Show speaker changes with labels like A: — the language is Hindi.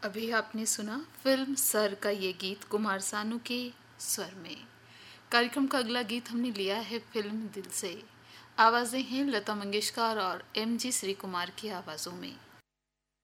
A: अभी आपने सुना फिल्म सर का ये गीत कुमार सानू के स्वर में। कार्यक्रम का अगला गीत हमने लिया है फिल्म दिल से। आवाज़ें हैं लता मंगेशकर और एम जी श्री कुमार की आवाज़ों में।